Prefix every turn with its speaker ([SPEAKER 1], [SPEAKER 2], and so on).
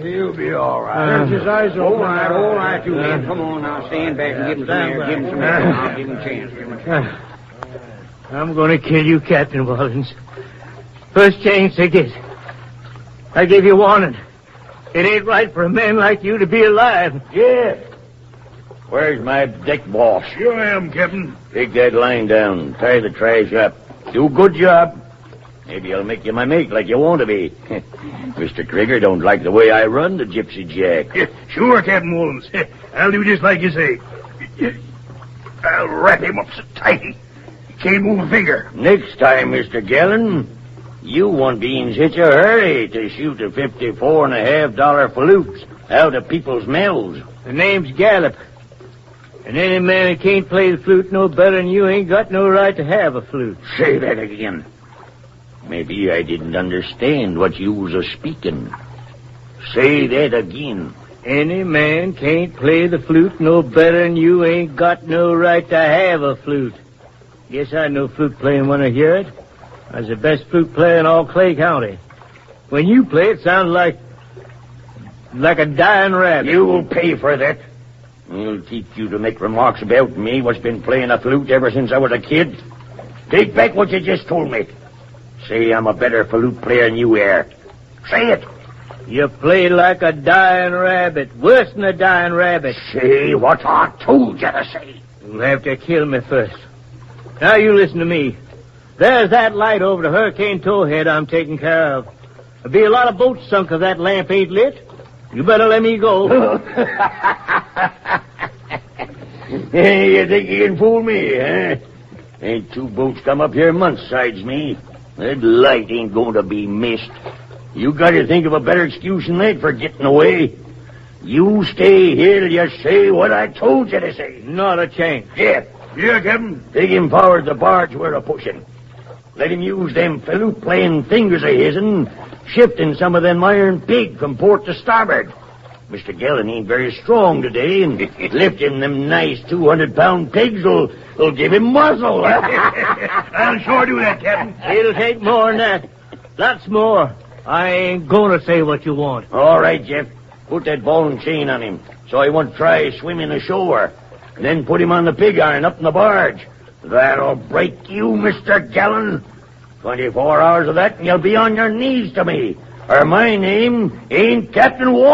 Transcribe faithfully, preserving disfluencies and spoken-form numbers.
[SPEAKER 1] He'll be all right.
[SPEAKER 2] Uh, his eyes open.
[SPEAKER 1] All right, all right, you men. Come on now, stand back and give him some air. Give him some air. I'll give him a chance. Give him a chance.
[SPEAKER 2] I'm going to kill you, Captain Wallens. First chance I get. I give you warning. It ain't right for a man like you to be alive.
[SPEAKER 3] Yeah. Where's my deck boss?
[SPEAKER 4] Here I am, Captain.
[SPEAKER 3] Take that line down. Tie the trash up. Do a good job. Maybe I'll make you my mate like you want to be. Mister Trigger don't like the way I run the Gypsy Jack.
[SPEAKER 4] Yeah, sure, Captain Wallens. I'll do just like you say. I'll wrap him up so tight he can't move a finger.
[SPEAKER 3] Next time, Mister Gallon, you won't be in such a hurry to shoot a fifty-four and a half dollar flute out of people's mouths.
[SPEAKER 2] The name's Gallup. And any man that can't play the flute no better than you ain't got no right to have a flute.
[SPEAKER 3] Say that again. Maybe I didn't understand what you was a-speaking. Say that again.
[SPEAKER 2] Any man can't play the flute no better than you ain't got no right to have a flute. Guess I know flute playing when I hear it. I was the best flute player in all Clay County. When you play, it sounds like... like a dying rabbit.
[SPEAKER 3] You'll pay for that. I'll teach you to make remarks about me what's been playing a flute ever since I was a kid. Take back what you just told me. Say I'm a better flute player than you are. Say it.
[SPEAKER 2] You play like a dying rabbit. Worse than a dying rabbit.
[SPEAKER 3] Say what I told you to say.
[SPEAKER 2] You'll have to kill me first. Now you listen to me. There's that light over the Hurricane Towhead I'm taking care of. There'll be a lot of boats sunk if that lamp ain't lit. You better let me go.
[SPEAKER 3] Hey, you think you can fool me, huh? Ain't two boats come up here months sides me. That light ain't going to be missed. You got to think of a better excuse than that for getting away. You stay here till you say what I told you to say.
[SPEAKER 2] Not a chance.
[SPEAKER 3] Yeah.
[SPEAKER 4] Yeah, Captain.
[SPEAKER 3] Take him forward the barge we're a-pushing. Let him use them flute-playing fingers of his'n, shifting some of them iron pig from port to starboard. Mister Gallon ain't very strong today, and lifting them nice two hundred pound pigs will, will give him muscle.
[SPEAKER 4] I'll sure do that, Captain.
[SPEAKER 2] It'll take more than that. Lots more. I ain't gonna say what you want.
[SPEAKER 3] All right, Jeff. Put that ball and chain on him, so he won't try swimming ashore. Then put him on the pig iron up in the barge. That'll break you, Mister Gallon. Twenty-four hours of that, and you'll be on your knees to me. Or my name ain't Captain Wall.